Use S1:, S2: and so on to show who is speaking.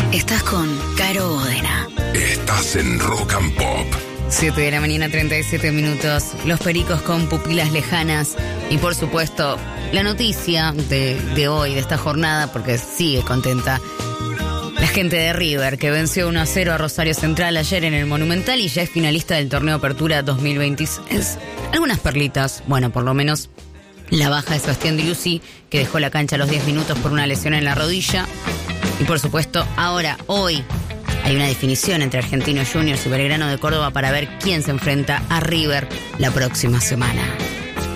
S1: Estás con Caro Ódena.
S2: Estás en Rock and Pop.
S1: 7 de la mañana, 37 minutos. Los Pericos con Pupilas Lejanas. Y por supuesto, la noticia de hoy, de esta jornada, porque sigue contenta la gente de River, que venció 1-0 a Rosario Central ayer en el Monumental y ya es finalista del Torneo Apertura 2026. Algunas perlitas, bueno, por lo menos la baja de Sebastián Di Lucy, que dejó la cancha a los 10 minutos por una lesión en la rodilla. Y por supuesto, hoy, hay una definición entre Argentinos Juniors y Belgrano de Córdoba para ver quién se enfrenta a River la próxima semana.